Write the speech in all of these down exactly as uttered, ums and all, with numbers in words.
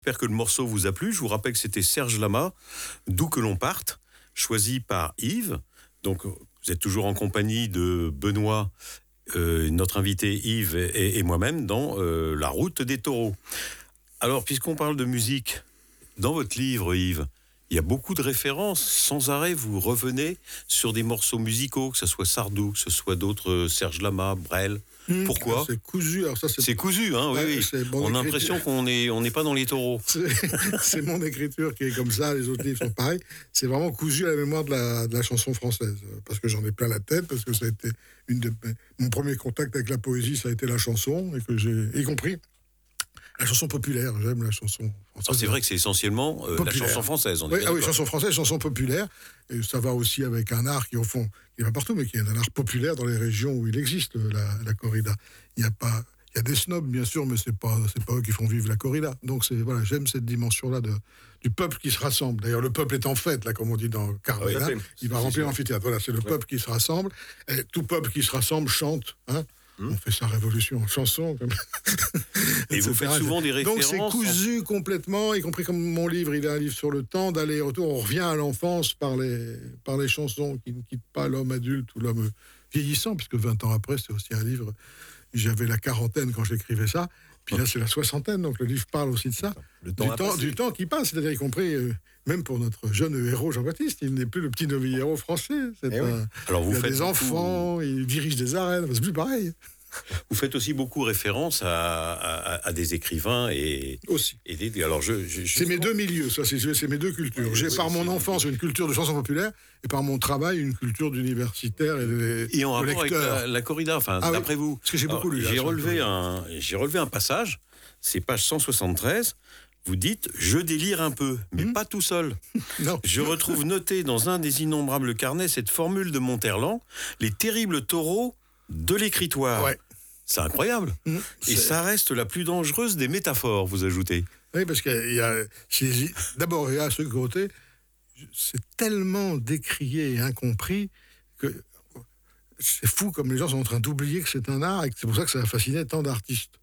J'espère que le morceau vous a plu. Je vous rappelle que c'était Serge Lama, D'où que l'on parte, choisi par Yves. Donc, vous êtes toujours en compagnie de Benoît, euh, notre invité Yves et, et moi-même dans euh, La route des taureaux. Alors, puisqu'on parle de musique, dans votre livre, Yves, il y a beaucoup de références. Sans arrêt, vous revenez sur des morceaux musicaux, que ce soit Sardou, que ce soit d'autres, euh, Serge Lama, Brel. Mmh, Pourquoi ? C'est cousu. Alors ça, c'est, c'est cousu, hein, ouais, oui, oui. On a l'impression qu'on n'est on n'est pas dans les taureaux. C'est, c'est mon écriture qui est comme ça, les autres livres sont pareils. C'est vraiment cousu à la mémoire de la, de la chanson française. Parce que j'en ai plein la tête, parce que ça a été une de, mon premier contact avec la poésie, ça a été la chanson, et que j'ai y compris la chanson populaire. J'aime la chanson française. Alors c'est vrai que c'est essentiellement euh, la chanson française. On est oui, bien ah oui, d'accord. chanson française, chanson populaire. Et ça va aussi avec un art qui, au fond, il va partout, mais qui est un art populaire dans les régions où il existe, la, la corrida. Il y a pas, il y a des snobs, bien sûr, mais c'est pas, c'est pas eux qui font vivre la corrida. Donc c'est, voilà, j'aime cette dimension-là de, du peuple qui se rassemble. D'ailleurs, le peuple est en fête, là, comme on dit dans Carmela. Ah oui, il va remplir l'amphithéâtre. Voilà, c'est le ouais. peuple qui se rassemble. Et tout peuple qui se rassemble chante, hein. On fait sa révolution en chanson. Comme... Et vous faites souvent des références. Donc c'est cousu complètement, y compris comme mon livre, il est un livre sur le temps, d'aller et retour. On revient à l'enfance par les, par les chansons qui ne quittent pas l'homme adulte ou l'homme vieillissant, puisque vingt ans après, c'est aussi un livre. J'avais la quarantaine quand j'écrivais ça. Puis là, c'est la soixantaine, donc le livre parle aussi de ça. Le temps du, temps, du temps qui passe, c'est-à-dire y compris, euh, même pour notre jeune héros Jean-Baptiste, il n'est plus le petit novillero français. C'est eh un, oui. Alors vous il a faites des beaucoup... enfants, il dirige des arènes, c'est plus pareil. Vous faites aussi beaucoup référence à, à, à des écrivains et aussi. Et des, alors je, je, je c'est mes deux milieux, ça, c'est, c'est mes deux cultures. Oui, J'ai oui, par mon enfance une culture de chanson populaire et par mon travail une culture d'universitaire et de Et en rapport avec la, la corrida, enfin ah, d'après oui. vous. Parce que j'ai beaucoup alors, lu. J'ai là, relevé un, j'ai relevé un passage, c'est page cent soixante-treize. Vous dites « Je délire un peu, mais mmh. pas tout seul. Non. Je retrouve noté dans un des innombrables carnets cette formule de Monterland, les terribles taureaux de l'écritoire. Ouais. C'est incroyable. Mmh, c'est... Et ça reste la plus dangereuse des métaphores, vous ajoutez. Oui, parce qu'il y a... D'abord, il y a ce côté, c'est tellement décrié et incompris que c'est fou comme les gens sont en train d'oublier que c'est un art et que c'est pour ça que ça a fasciné tant d'artistes.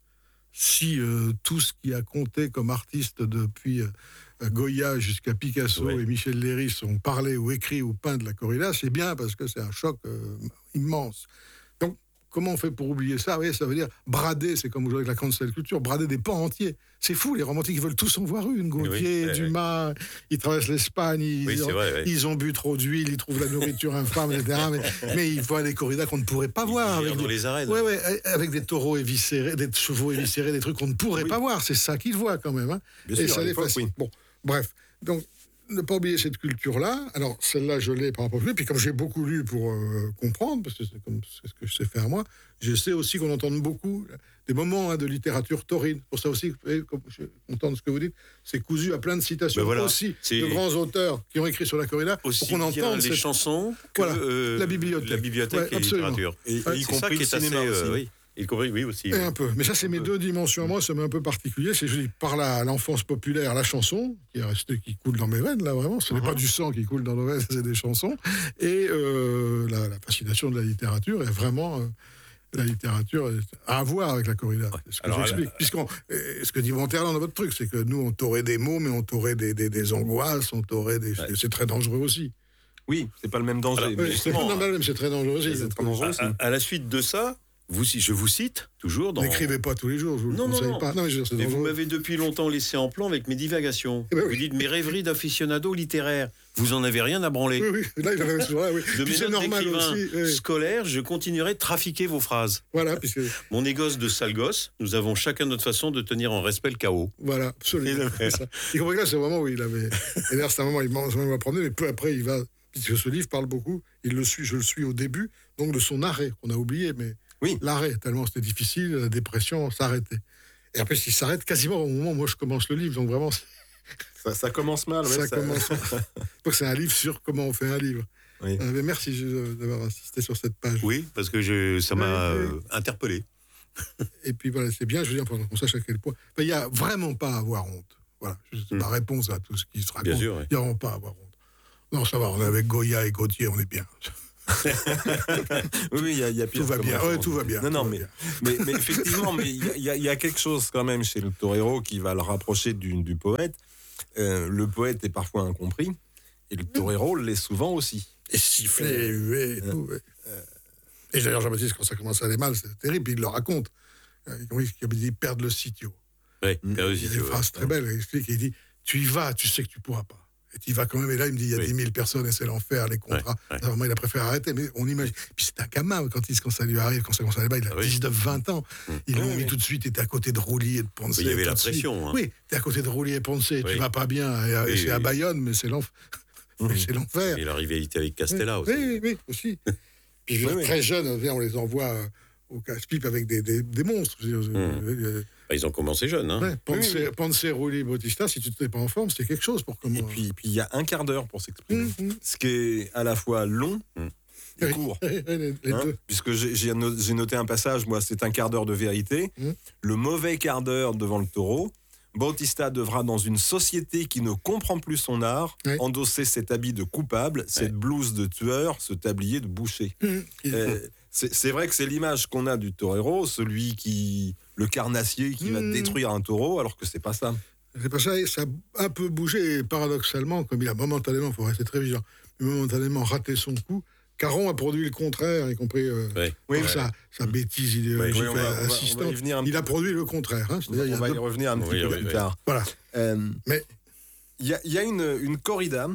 Si euh, tout ce qui a compté comme artiste depuis euh, Goya jusqu'à Picasso ouais. et Michel Léris ont parlé ou écrit ou peint de la corrida, c'est bien parce que c'est un choc euh, immense. Donc, comment on fait pour oublier ça ? Oui, ça veut dire brader, c'est comme aujourd'hui avec la cancel culture, brader des pans entiers. C'est fou, les romantiques, ils veulent tous en voir une. Gautier, oui, Dumas, oui. ils traversent l'Espagne, ils, oui, ont, vrai, oui. ils ont bu trop d'huile, ils trouvent la nourriture infâme, et cetera. Mais, mais ils voient des corridas qu'on ne pourrait pas ils voir. Avec dans des, les arènes. Ouais, ouais, avec des taureaux éviscérés, des chevaux éviscérés, des trucs qu'on ne pourrait oui. pas voir. C'est ça qu'ils voient quand même. Hein. Bien et sûr, ça les fascine. Oui. Bon, bref. Donc, ne pas oublier cette culture-là. Alors, celle-là, je l'ai par rapport à lui. Puis, comme j'ai beaucoup lu pour euh, comprendre, parce que c'est, comme, c'est ce que je sais faire moi, je sais aussi qu'on entend beaucoup des moments hein, de littérature taurine. Pour ça aussi, comme je entends ce que vous dites, c'est cousu à plein de citations ben voilà, aussi c'est... de grands auteurs qui ont écrit sur la corrida. Aussi pour qu'on entende les cette... chansons que voilà, euh, la bibliothèque. La bibliothèque ouais, et absolument. littérature. Et, ouais, y c'est ça qui est assez... Euh, oui. Y compris, oui, aussi. Et un peu. Mais ça, c'est mes deux dimensions à moi, ça m'est un peu particulier. C'est, je dis, par la, l'enfance populaire, la chanson, qui est restée, qui coule dans mes veines, là, vraiment. Ce n'est uh-huh. pas du sang qui coule dans nos veines, c'est des chansons. Et euh, la, la fascination de la littérature est vraiment... Euh, la littérature a à voir avec la corrida. C'est ce que alors, j'explique. La... Puisqu'on, euh, ce que dit Monterland dans votre truc, c'est que nous, on taurait des mots, mais on taurait des, des, des angoisses, on taurait des... Ouais. C'est très dangereux aussi. Oui, c'est pas le même danger. Alors, mais justement, non, non, c'est très dangereux aussi. C'est très dangereux aussi. À, à, à la suite de ça, vous, je vous cite toujours dans... N'écrivez pas tous les jours, je vous non, le conseille non, pas. Non, mais, je, mais vous m'avez depuis longtemps laissé en plan avec mes divagations. Eh ben oui. Vous dites mes rêveries d'aficionado littéraire. Vous en avez rien à branler. Oui, oui. Là, il avait là, oui. De Puis mes c'est notes normal d'écrivain aussi. Oui. Scolaire, je continuerai de trafiquer vos phrases. Voilà, puisque... Mon négoce de sale gosse, nous avons chacun notre façon de tenir en respect le chaos. Voilà, absolument. C'est ça. Y compris là, c'est vraiment où il avait... Et d'ailleurs, c'est un moment, il m'a promené, mais peu après, il va... Puisque ce livre parle beaucoup, il le suit, je le suis au début, donc de son arrêt, qu'on a oublié, mais... Oui. L'arrêt, tellement c'était difficile, la dépression s'arrêtait. Et après, il s'arrête quasiment au moment où moi je commence le livre, donc vraiment... Ça, ça commence mal, ouais, ça, ça... commence mal. Donc c'est un livre sur comment on fait un livre. Oui. Euh, mais merci je, d'avoir insisté sur cette page. Oui, parce que je, ça m'a oui, oui. Euh, interpellé. Et puis voilà, c'est bien, je veux dire, pour qu'on sache à quel point... Il n'y a vraiment pas à avoir honte. Voilà, c'est mm. ma réponse à tout ce qui se raconte. Bien sûr, oui. Il n'y a vraiment pas à avoir honte. Non, ça va, on est avec Goya et Gautier, on est bien. Oui, oui, il y a, il y a pire. Tout va comme bien, référence. ouais, tout va bien. Non, non, tout va mais, bien. mais, mais effectivement, mais il y, a- il y a- il y a quelque chose quand même chez le torero qui va le rapprocher du, du poète. Euh, le poète est parfois incompris, et le torero l'est souvent aussi. Et siffler, et huer, et tout. ouais. Et d'ailleurs, Jean-Baptiste, quand ça commence à aller mal, c'est terrible, il le raconte. Euh, Oui, il dit perdre le sitio. Oui, Mm. période Il y a ici, une ouais. phrase très belle, il explique, il dit tu y vas, tu sais que tu pourras pas. Et tu y vas quand même, et là, il me dit il y a Oui. dix mille personnes et c'est l'enfer, les contrats. Ouais, ouais. Alors, moi, il a préféré arrêter, mais on imagine. Puis c'est un gamin, quand, il, quand ça lui arrive, quand ça commence à aller bas, il a Ah oui. dix-neuf vingt ans. Mm. Ils l'ont Oui, mis oui. tout de suite, il était à côté de Roulier et de Ponce. Il y avait la tout de suite. pression, hein. Oui, tu es à côté de Roulier et Ponce, tu Oui. vas pas bien. Et, et Oui, c'est à oui. Bayonne, mais c'est l'enfer. Mhm. Mais c'est l'enfer. Et la rivalité avec Castella oui, aussi. Oui, oui, aussi. Puis Oui, oui. très jeunes, on les envoie euh, au casse-pipe avec des, des, des monstres. Je veux dire, euh, Bah, ils ont commencé jeunes. Hein. ouais, Ponce, Oui, oui. Ponce, Roulier, Bautista, si tu n'étais pas en forme, c'était quelque chose pour comment. Et puis, puis il y a un quart d'heure pour s'exprimer. Hum, hum. Ce qui est à la fois long Mm. et Oui. court. les, les Hein, deux. puisque j'ai j'ai no- j'ai noté un passage, moi, c'est un quart d'heure de vérité. Mm. Le mauvais quart d'heure devant le taureau. Bautista devra, dans une société qui ne comprend plus son art, Oui. endosser cet habit de coupable, cette blouse de tueur, ce tablier de boucher. Hum. Il- Euh, c'est c'est vrai que c'est l'image qu'on a du torero, celui qui, le carnassier qui va Mm. détruire un taureau, alors que c'est pas ça. C'est pas ça, ça a un peu bougé, et paradoxalement, comme il a momentanément, il faut rester très vigilant, momentanément raté son coup. Caron a produit le contraire, y compris euh, Ouais. Oui, par ouais. sa, sa bêtise idéologique Oui, on va- on va- on va y assistante. venir un Il a petit produit le contraire. Hein, On c'est-à-dire, il y a va y deux- revenir un petit Oui, peu oui, plus oui. tard. Voilà. Euh, Mais Il y a, il y a une, une corrida.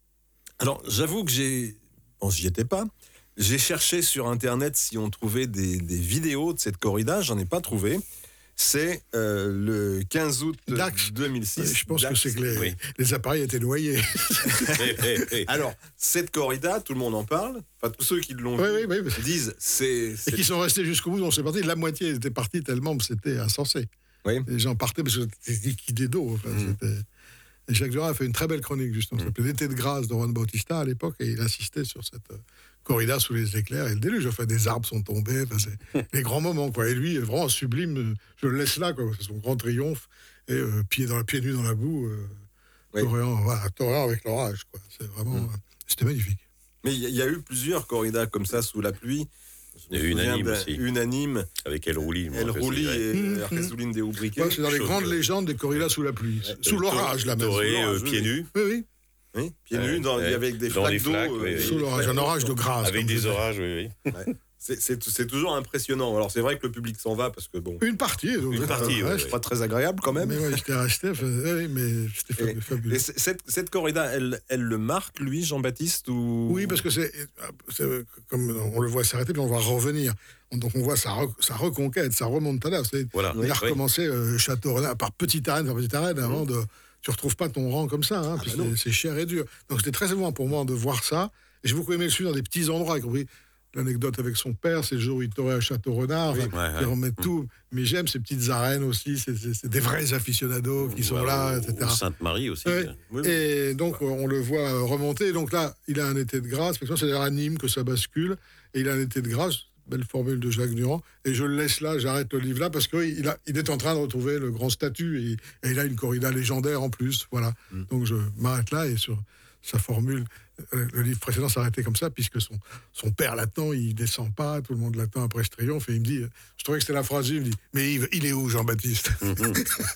Alors, j'avoue que j'ai. Bon, j'y étais pas. J'ai cherché sur Internet si on trouvait des, des vidéos de cette corrida. J'en ai pas trouvé. C'est euh, le quinze août Dax. deux mille six. je pense Dax. que c'est que les, oui. les appareils étaient noyés. Eh, eh, eh. Alors, cette corrida, tout le monde en parle. Enfin, tous ceux qui l'ont Oui, vu oui, oui. disent c'est. Et c'est- qui sont restés jusqu'au bout, on s'est parti. La moitié était partie tellement que c'était insensé. Oui. Les gens partaient parce que c'était liquidé d'eau. Enfin, Mhm. c'était- Et Jacques Durand a fait une très belle chronique, justement. Ça s'appelait L'été de grâce de Juan Bautista à l'époque, et il insistait sur cette euh, corrida sous les éclairs et le déluge. Enfin, des arbres sont tombés. Enfin, c'est les grands moments, quoi. Et lui, vraiment sublime. euh, Je le laisse là, quoi. C'est son grand triomphe. Et euh, pieds dans la pieds nus dans la boue. Euh, Oui. Torréant, voilà, Torréant avec l'orage, quoi. C'est vraiment. Mhm. euh, C'était magnifique. Mais il y, a- il y a eu plusieurs corridas comme ça sous la pluie. Je me Il y a eu souviens unanime d'un- aussi. Unanime. Avec El Rouli. je me El rappelle, Rouli c'est vrai. et Mhm. euh, Jesuline de Ubrique. Ouais, c'est dans les chose grandes que- légendes des corridas sous la pluie. Sous Euh, l'orage, là, même. Doré, Sous euh, l'orage, pieds oui. nus. Oui, oui. Oui, pieds Ouais, nus, dans, ouais. avec des Dans flaques les d'eau. flaques, euh, oui, et- oui. Sous l'orage, un orage de grâce. Avec comme des je disais. orages, oui, oui. C'est- C'est c'est toujours impressionnant. Alors c'est vrai que le public s'en va parce que bon, Une partie. donc, Une euh, partie, ouais, ouais, c'est ouais. pas très agréable quand même. Mais ouais, j'étais resté, enfin, oui, mais c'était Et- fabu- fabuleux. Et c- cette, cette corrida, elle, elle le marque, lui, Jean-Baptiste ou... Oui, parce que c'est, c'est- comme on le voit s'arrêter, puis on va revenir. Donc on voit sa, re- sa reconquête, sa remontada. C'est, Voilà. il a Oui. recommencé euh, Château Renard par petite arène, par petite arène, avant de. Tu retrouves pas ton rang comme ça, hein, puis bah non. c'est, c'est cher et dur. Donc c'était très émouvant pour moi de voir ça. Et j'ai beaucoup aimé le suivre dans des petits endroits, y compris l'anecdote avec son père, c'est le jour où il torait à Château Renard. Oui, enfin, ouais, ils ouais. remettent tout. Mais j'aime ces petites arènes aussi, c'est, c'est- c'est des vrais aficionados qui sont Ou là, à- et cetera. au Sainte-Marie aussi. Ouais. Oui, oui. Et donc, euh, on le voit euh, remonter. Donc là, il a un été de grâce. Parce que c'est d'ailleurs à Nîmes que ça bascule. Et il a un été de grâce. Belle formule de Jacques Durand. Et je le laisse là, j'arrête le livre là, parce qu'il a, il est en train de retrouver le grand statut. Et, et il a une corrida légendaire en plus. Voilà. Mm. Donc je m'arrête là. Et sur sa formule, euh, le livre précédent s'arrêtait comme ça, puisque son, son père l'attend, il descend pas. Tout le monde l'attend après ce triomphe. Et il me dit, euh, je trouvais que c'était la phrase, il me dit, mais Yves, il est où, Jean-Baptiste? Mhm.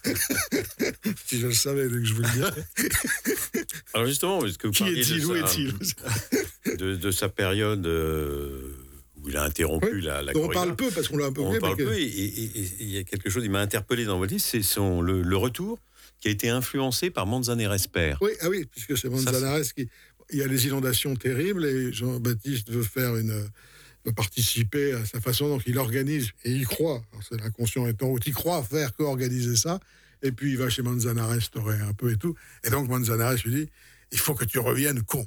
Si je le savais, donc je vous le dirais. Alors justement, parce que vous Qui parliez est-il? de Où sa- est-il? de, de sa période euh, où il a interrompu Oui, la, la dont on corrida. parle peu, parce qu'on l'a un peu On oublié, en parle mais que- peu, et et- et- et il y a quelque chose, il m'a interpellé dans votre livre, c'est son, le, le retour qui a été influencé par Manzanares père. Oui, ah oui, puisque c'est Manzanares qui. Il y a les inondations terribles et Jean-Baptiste veut faire une. veut participer à sa façon, donc il organise et il croit. Alors, c'est l'inconscient étant haut, il croit faire qu'organiser ça. Et puis il va chez Manzanares, Toré un peu et tout. Et donc Manzanares lui dit, il faut que tu reviennes con.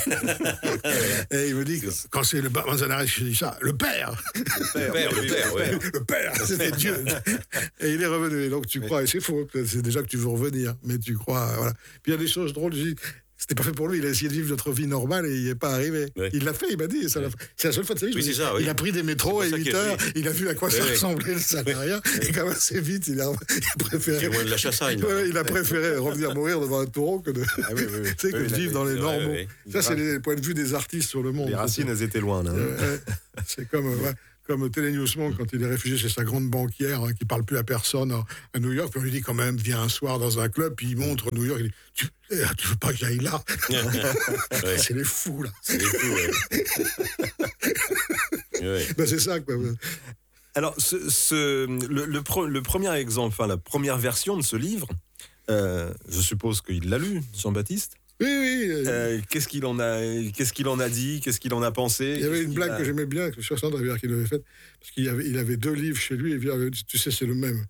Et il me dit, que quand c'est le Manzanares qui dit ça, le père, Le père, le père, ouais. le père, c'était Dieu. Et il est revenu. Et donc tu crois, et c'est faux, c'est déjà que tu veux revenir, mais tu crois, voilà. Puis il y a des choses drôles. Je dis, c'était pas fait pour lui. Il a essayé de vivre notre vie normale et il n'y est pas arrivé. Ouais. Il l'a fait, il m'a dit. Ça l'a- C'est la seule fois de sa vie. Oui, je me c'est dis, ça, oui. Il a pris des métros à C'est pour ça huit qu'il y a- heures, il a vu à quoi Ouais, ça ouais. ressemblait le salariat, et quand même assez vite, il a, il a préféré. C'est loin de la chassagne. Ouais, il a préféré revenir mourir devant un taureau que de, Ah oui, oui, oui. tu sais, que Oui, de il vivre avait- dans les ouais, normaux. ouais, Ça, c'est les points de vue des artistes sur le monde. Les racines, elles étaient loin, là. Euh, euh, c'est comme, euh, ouais, comme Télé Newsman, quand il est réfugié chez sa grande banquière, hein, qui parle plus à personne à, à New York, puis on lui dit quand même, viens un soir dans un club, puis il montre New York, il dit, tu, eh, tu veux pas que j'aille là? Ouais. C'est les fous, là. C'est des fous, ouais. Ouais. Ben, c'est ça, quoi. Alors, ce, ce- le, le pre- le premier exemple, enfin, la première version de ce livre, euh, je suppose qu'il l'a lu, Jean-Baptiste. Oui, oui. euh, Euh, qu'est-ce qu'il en a, qu'est-ce qu'il en a dit, qu'est-ce qu'il en a pensé? Il y avait Qu'est-ce une qu'il blague a- que j'aimais bien, que Sandra Rivière qui l'avait faite, parce qu'il avait, il avait deux livres chez lui, et il avait dit, tu sais, c'est le même.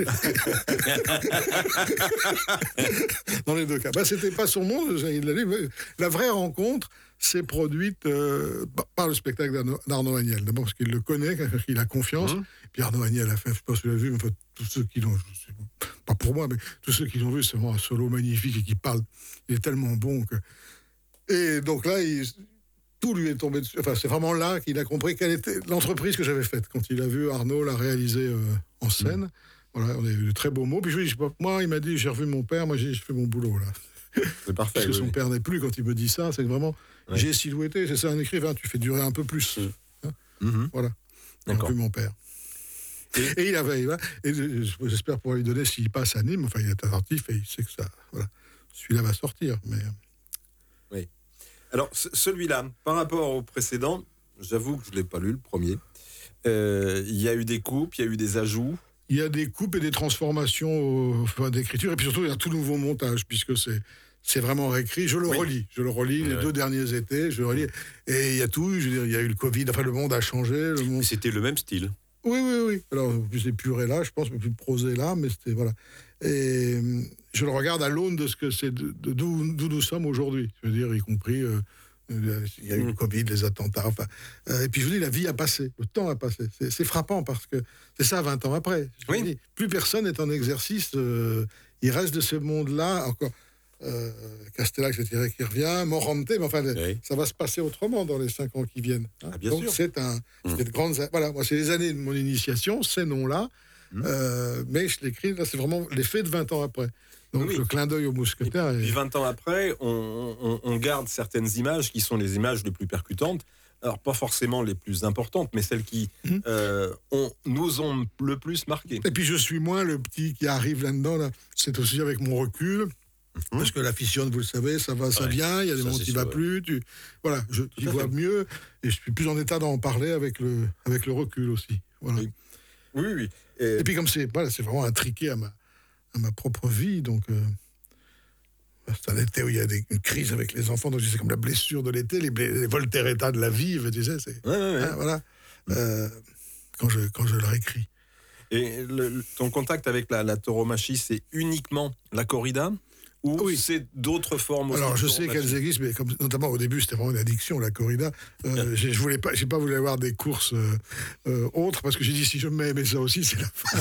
Dans les deux cas. Ben, c'était pas son monde, il l'a lu, mais la vraie rencontre s'est produite euh, par le spectacle d'Arnaud, d'Arnaud Agnel. D'abord parce qu'il le connaît, qu'il a confiance. Mmh. Puis Arnaud Agnel a fait, je sais pas si tu l'as vu, mais enfin, tous ceux qui l'ont, je sais pas pour moi, mais tous ceux qui l'ont vu, c'est vraiment un solo magnifique et qui parle, il est tellement bon que. Et donc là, il, tout lui est tombé dessus. Enfin, c'est vraiment là qu'il a compris quelle était l'entreprise que j'avais faite quand il a vu Arnaud la réaliser euh, en scène. Mmh. Voilà, on a eu de très beaux mots. Puis je lui dis, je sais pas, moi, il m'a dit, j'ai revu mon père, moi, j'ai fait mon boulot là. C'est parfait. Parce que oui, son oui. père n'est plus quand il me dit ça, c'est que vraiment, Ouais. j'ai silhouetté, c'est ça un écrivain, tu fais durer un peu plus. Mmh. Hein, Mhm. voilà. D'accord. J'ai vu mon père. Et, et il avait, voilà, et j'espère pouvoir lui donner s'il passe à Nîmes, enfin il est attentif et il sait que ça, voilà, celui-là va sortir. Mais Alors, ce- celui-là, par rapport au précédent, j'avoue que je ne l'ai pas lu, le premier. Euh, Il y a eu des coupes, il y a eu des ajouts. il y a des coupes et des transformations euh, enfin, d'écriture, et puis surtout il y a un tout nouveau montage, puisque c'est c'est vraiment réécrit. Je le Oui. relis, je le relis Ouais, les ouais. deux derniers étés, je le relis, et il y a tout. Je veux dire, il y a eu le Covid, enfin le monde a changé, le monde. Mais c'était le même style. Oui, oui, oui. Alors, plus épuré là, je pense, mais plus prosé là, mais c'était, voilà. Et euh, je le regarde à l'aune de ce que c'est, de, de d'où, d'où nous sommes aujourd'hui. Je veux dire, y compris, euh, euh, il y a eu le Covid, les attentats, enfin. Euh, et puis, je vous dis, la vie a passé, le temps a passé. C'est, c'est frappant parce que c'est ça vingt ans après. Je Oui. vous dis, plus personne n'est en exercice. Euh, il reste de ce monde-là, encore. Euh, Castellax, je dirais, qui revient, Morante, mais enfin, Oui. ça va se passer autrement dans les cinq ans qui viennent. hein. Ah, bien Donc, sûr. c'est un, c'est de grandes, voilà, moi, c'est les années de mon initiation, ces noms-là, Mm. euh, mais je l'écris, là, c'est vraiment l'effet de vingt ans après. Donc, Oui. le clin d'œil aux mousquetaires. Puis est- vingt ans après, on, on- on garde certaines images qui sont les images les plus percutantes. Alors, pas forcément les plus importantes, mais celles qui Mhm. euh, ont- nous ont le plus marqué. Et puis, je suis moins le petit qui arrive là-dedans, là. C'est aussi avec mon recul. Parce que la fission, vous le savez, ça va, ça Ouais. vient, il y a des Ça, moments c'est qui ne sûr, va ouais. plus. Tu... Voilà, je y à vois fait. mieux et je suis plus en état d'en parler avec le, avec le recul aussi. Voilà. Oui. Oui, oui. Et- Et puis comme c'est voilà, c'est vraiment intriqué à ma, à ma propre vie, donc euh, c'est un été où il y a des, une crise avec les enfants, donc c'est comme la blessure de l'été, les, blé- les Voltereta de la vie, je disais, c'est Ouais, ouais, ouais. hein, voilà. Euh, quand je quand je le réécris. Et le- le- ton contact avec la, la tauromachie, c'est uniquement la corrida ou Oui. c'est d'autres formes aussi Alors de je sais tauromachie? qu'elles existent, mais comme, notamment au début c'était vraiment une addiction la corrida. Euh, j'ai- je voulais pas, j'ai pas voulu avoir des courses euh, euh, autres parce que j'ai dit si je m'aimais ça aussi c'est la fin.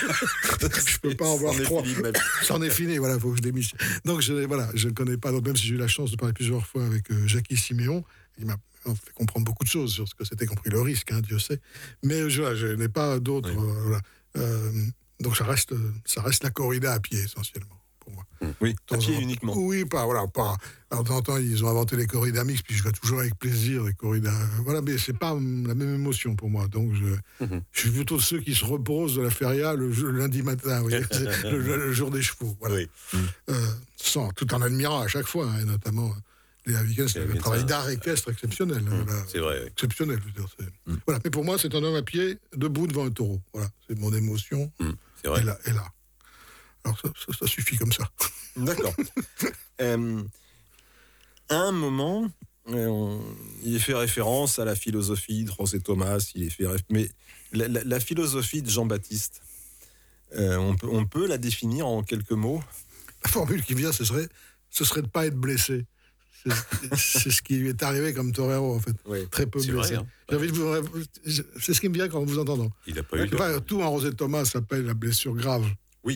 Je peux pas en avoir C'en est trois. fini de ma vie. C'en est fini, voilà, faut que je démissionne. Donc, je voilà, je ne connais pas, donc même si j'ai eu la chance de parler plusieurs fois avec euh, Jackie Siméon, il m'a fait comprendre beaucoup de choses sur ce que c'était, compris le risque, hein, Dieu sait. Mais je, voilà, je n'ai pas d'autres. Oui. euh, voilà. Euh, donc, ça reste, ça reste la corrida à pied, essentiellement, pour moi. Oui, à Temps pied en- uniquement. Oui, pas, voilà, pas. Alors, de temps en temps, ils ont inventé les corridas mixtes, puis je vais toujours avec plaisir les corridas. euh, Voilà, mais c'est pas hum, la même émotion pour moi. Donc, je, Mhm. je suis plutôt de ceux qui se reposent de la feria le, jeu- le lundi matin, vous voyez, c'est le, le- le jour des chevaux. Voilà. Oui. Euh, sans, tout en admirant à chaque fois, hein, et notamment euh, Léa Vickers, c'est Léa un travail Vickers. d'art équestre exceptionnel. hein, là. C'est vrai, oui. Exceptionnel, je veux dire. c'est- Voilà. Mais pour moi, c'est un homme à pied, debout devant un taureau. Voilà, c'est mon émotion. Hum, C'est vrai. Et là, et là. Alors ça, ça, ça suffit comme ça. D'accord. Euh, à un moment, euh, on- il est fait référence à la philosophie de José Thomas, il est fait réf- mais la, la- la philosophie de Jean-Baptiste, euh, on, peut, on peut la définir en quelques mots. La formule qui vient, ce serait, ce serait de ne pas être blessé. C'est, c'est ce qui lui est arrivé comme torero, en fait. Oui. Très peu C'est blessé. vrai, hein. J'ai envie de vous- C'est ce qui me vient quand vous entendant. Il n'a pas eu de... Enfin, tout en Rosé Thomas s'appelle la blessure grave. Oui.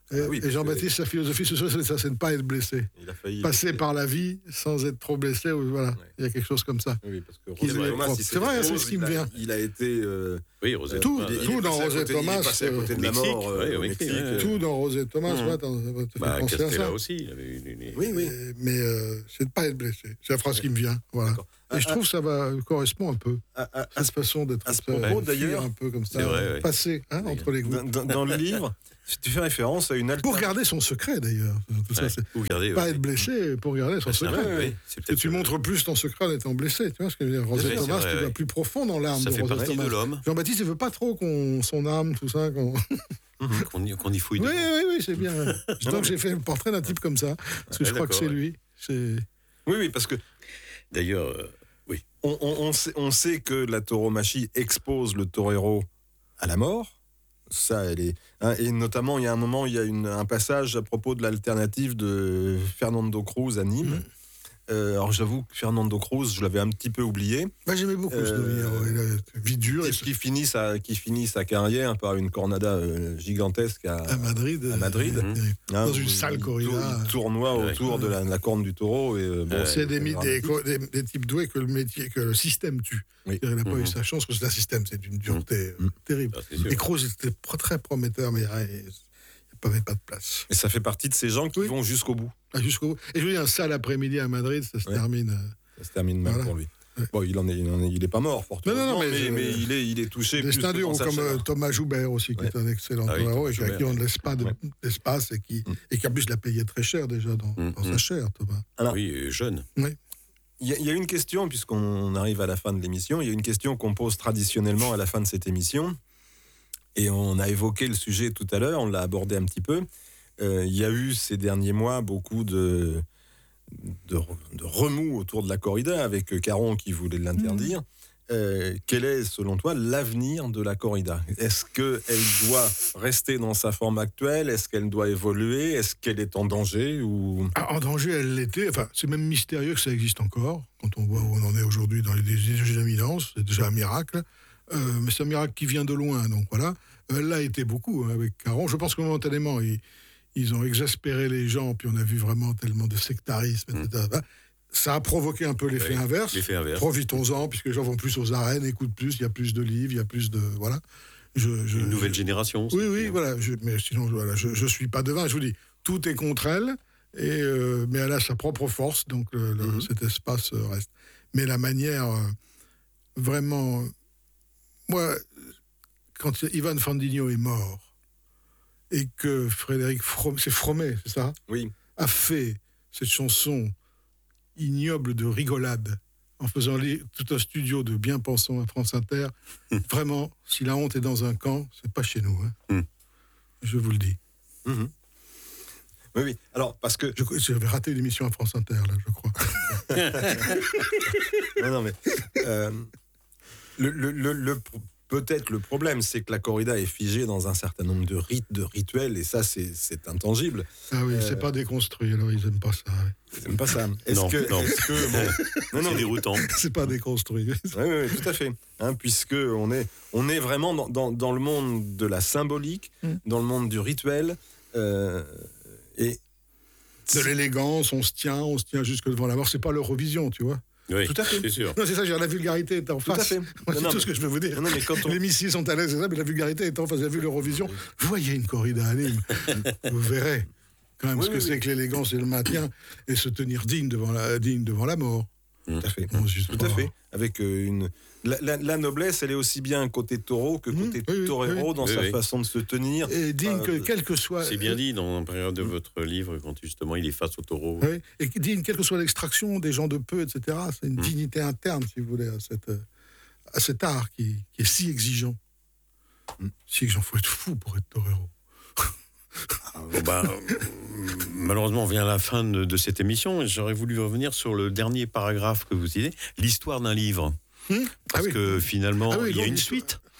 Et, Ah oui, et parce Jean-Baptiste, sa philosophie, c'est ça, c'est ça, c'est ne pas être blessé. Il a failli Passer par la vie sans être trop blessé, ou voilà, Ouais. il y a quelque chose comme ça. Oui, parce que Qui Rosette est Thomas, propre. il C'est s'est vrai, fait c'est rose, ce qui il me a- vient. Il a été. euh, Oui, Rosette Tout, Thomas, il est- tout il est dans passé à Rosette côté- il est Thomas, passé à côté de la Mexique, mort. euh, ouais, au au Mexique, Mexique. ouais. Tout dans Rosette Thomas, Mmh. ouais, t'en- ça te fait Bah, penser à ça. Castella aussi. Il avait une- une- Oui, oui. Euh, Mais euh, c'est de pas être blessé. C'est la phrase qui me vient. Voilà. D'accord. Et je trouve que ça va correspond un peu À- à- à- à cette façon d'être à ce ça, propos, fuir d'ailleurs, un peu comme ça, c'est vrai, ouais. passer hein, entre les Dans, gouttes. dans- dans le livre, tu fais référence à une Pour alternative. garder son secret d'ailleurs. Tout ça, Ouais. c'est Vous regardez, pas ouais. être blessé pour garder son Ouais, c'est secret. vrai, ouais. oui. C'est Que peut-être- tu montres plus ton secret en étant blessé. Tu vois ce que je veux dire? Rosette vrai, c'est Thomas, vrai, tu vas ouais. plus profond dans l'âme Ça de fait Rosette partie Thomas. de l'homme Jean-Baptiste, il veut pas trop qu'on son âme, tout ça. qu'on- qu'on y, qu'on y fouille Oui, dedans. oui, oui, c'est bien. Non, Donc mais- j'ai fait le portrait d'un type comme ça, parce que je Ouais, crois que d'accord, c'est ouais. lui. C'est Oui, oui, parce que D'ailleurs, euh, on, on- on sait, on sait que la tauromachie expose le torero à la mort. Ça, elle est. Hein, et notamment, il y a un moment, il y a une- un passage à propos de l'alternative de Fernando Cruz à Nîmes. Mhm. Euh, alors, j'avoue que Fernando Cruz, je l'avais un petit peu oublié. Moi, j'aimais beaucoup ce Euh, Novillero. Il a vie dure. et Type qui finit sa, qui finit sa carrière par une cornada euh, gigantesque à, à Madrid. à Madrid. euh, Mhm. terrible. hein, dans une où sale il corrida. tour- il tournoi Ouais. autour de la, de la corne du taureau. Et, euh, bon, Ouais. C'est des, mi- des, dramatique. des, des types doués que le métier, que le système tue. Oui. Il n'a pas Mhm. eu sa chance, parce que c'est un système, c'est d'une dureté euh, Mhm. terrible. ah, c'est sûr. Et Kroos était pr- très prometteur, mais il n'y avait pas de place. Et ça fait partie de ces gens qui Oui. vont jusqu'au bout. Ah, jusqu'au bout. Et je veux dire, un sale après-midi à Madrid, ça se Ouais. termine. euh, Ça se termine mal Voilà. pour lui. Ouais. Bon, il en est, il en est, il est pas mort, fort Non, non, heureusement, non, mais, mais mais, je- il est, il est touché. plus Destin que dur, dans ou sa comme chair. euh, Thomas Joubert aussi, qui Ouais. est un excellent Ah oui, torero, Thomas et qui- à qui Joubert. on ne laisse pas de- Ouais. d'espace, et qui, Mm. et qui en plus l'a payé très cher déjà dans, Mm, dans sa mm. chair, Thomas. Alors, Oui, et jeune. il y, a- il y a une question, puisqu'on arrive à la fin de l'émission, il y a une question qu'on pose traditionnellement à la fin de cette émission. Et on a évoqué le sujet tout à l'heure, on l'a abordé un petit peu. Euh, il y a eu ces derniers mois beaucoup de, de, de remous autour de la corrida, avec Caron qui voulait l'interdire. Euh, quel est, selon toi, l'avenir de la corrida? Est-ce qu'elle doit rester dans sa forme actuelle? Est-ce qu'elle doit évoluer? Est-ce qu'elle est en danger ou... Ah, en danger, elle l'était. Enfin, c'est même mystérieux que ça existe encore. Quand on voit où on en est aujourd'hui dans les éminences, c'est déjà un miracle. Euh, mais c'est un miracle qui vient de loin. Donc voilà. Elle l'a été beaucoup hein, avec Caron. Je pense que momentanément, ils, ils ont exaspéré les gens. Puis on a vu vraiment tellement de sectarisme, et cetera. Ça a provoqué un peu l'effet Oui, inverse. l'effet inverse. Profitons-en, puisque les gens vont plus aux arènes, écoutent plus, il y a plus de livres, il y a plus de... Voilà. Je, je, Une nouvelle je- génération. Oui, c'est- oui, voilà. Je, mais sinon, voilà, je ne suis pas devin. Je vous dis, tout est contre elle, et, euh, mais elle a sa propre force, donc le- le- Mhm. cet espace euh, reste. Mais la manière, euh, vraiment... Moi, quand Ivan Fandinho est mort, et que Frédéric Fromet, c'est Fromet, c'est ça, Oui. a fait cette chanson ignoble de rigolade en faisant li- tout un studio de bien-pensants à France Inter. Vraiment, si la honte est dans un camp, c'est pas chez nous. hein. Mm. Je vous le dis. Mhm. Oui, oui. Alors, parce que... Je- J'avais raté l'émission à France Inter, là, je crois. Non, non, mais... euh, le, le, le, le- peut-être le problème, c'est que la corrida est figée dans un certain nombre de rites, de rituels, et ça, c'est, c'est intangible. Ah oui, Euh, c'est pas déconstruit, alors ils aiment pas ça. ouais. J'aime pas ça. Est-ce Non, que... non. Est-ce que bon, non, non, C'est mais- déroutant. C'est pas déconstruit. Oui, oui, oui, tout à fait. Hein, puisque on est, on est vraiment dans, dans, dans le monde de la symbolique, Mm. dans le monde du rituel. euh, et De l'élégance, on se tient, on se tient jusque devant la mort. C'est pas l'Eurovision, tu vois. Oui, Tout à fait. c'est sûr. Non, c'est ça, je veux dire, la vulgarité est en tout à face. fait. Moi, Non, c'est non, tout mais- ce que je veux vous dire. non, non, mais quand on, Les missiles sont à l'aise, c'est ça, mais la vulgarité est en face. Vous avez vu l'Eurovision? Vous voyez une corrida à Nîmes, vous verrez quand même Oui, ce que oui, c'est oui. que l'élégance et le maintien, et se tenir digne devant la, digne devant la mort. tout à fait. On se dit Tout pas- à fait. Avec euh, une la, la- la noblesse, elle est aussi bien côté taureau que Mmh, côté oui, oui, torero oui. dans Oui, sa oui. façon de se tenir. Et digne que, Euh, quel que soit. C'est bien dit dans la période de votre livre, quand justement il est face au taureau. Oui, et digne, quelle que soit l'extraction des gens de peu, et cetera. C'est une Mm. dignité interne, si vous voulez, à, cette, euh, à cet art qui, qui est si exigeant. Mm. Si exigeant, faut être fou pour être torero. Bon, bah, euh, malheureusement, on vient à la fin de, de cette émission. J'aurais voulu revenir sur le dernier paragraphe que vous citez, l'histoire d'un livre. Hum ah Parce oui. que finalement, Ah oui, il y a donc, une suite.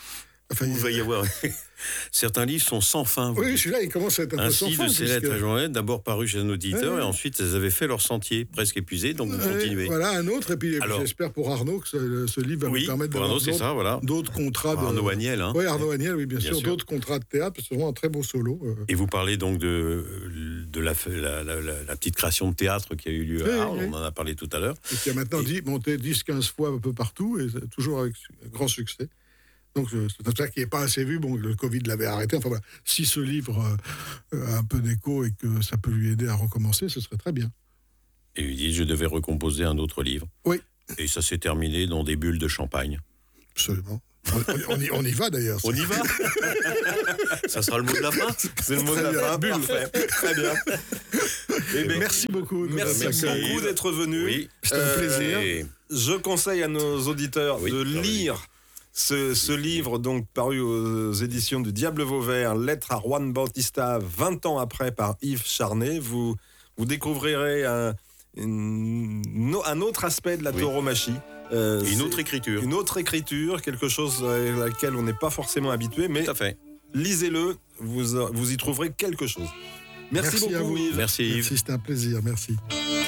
Enfin, où il va y avoir... Certains livres sont sans fin. vous Oui, dites. celui-là, il commence à être un peu sans Ainsi, fin. de ces puisque- lettres à Jean-Hélène, d'abord paru chez un auditeur, Ouais. et ensuite, elles avaient fait leur sentier, presque épuisé, donc vous Ouais, continuez. Voilà, un autre. Et puis, et puis Alors- j'espère pour Arnaud que ce, ce livre va Oui, nous permettre pour d'avoir Arnaud, c'est d'autres- ça, voilà. d'autres contrats. de- Arnaud Agnel, hein. Oui, Arnaud Agnel, oui, bien, Bien sûr. sûr. D'autres contrats de théâtre, parce que c'est vraiment un très beau solo. euh. Et vous parlez donc de, de la, la, la, la- la petite création de théâtre qui a eu lieu Oui, à Arles, oui. on en a parlé tout à l'heure. Et qui a maintenant Et- dit, monté dix quinze fois un peu partout, et c'est toujours avec su- grand succès. Donc, euh, c'est un spectacle qui n'est pas assez vu. Bon, le Covid l'avait arrêté. Enfin, voilà. Si ce livre euh, a un peu d'écho et que ça peut lui aider à recommencer, ce serait très bien. Et il dit, je devais recomposer un autre livre. Oui. Et ça s'est terminé dans des bulles de champagne. Absolument. On, on- on y, on y va, d'ailleurs. On y va. Ça sera le mot de la fin. C'est le mot de Très la bien. fin. Bulle. Parfait. Très bien. Eh bien, Merci beaucoup. de Merci votre accueil. beaucoup d'être venu. Oui. C'était un plaisir. Et Je conseille à nos auditeurs Oui, de pardon. lire ce, ce livre, donc paru aux éditions du Diable Vauvert, Lettre à Juan Bautista, vingt ans après, par Yves Charnet. Vous, vous découvrirez un, une- un autre aspect de la Oui. tauromachie. Euh, une c'est autre écriture. une autre écriture, quelque chose à laquelle on n'est pas forcément habitué, mais Tout à fait. lisez-le, vous, vous y trouverez quelque chose. Merci, Merci à beaucoup, vous. Yves. Merci Yves. Merci, c'était un plaisir. Merci.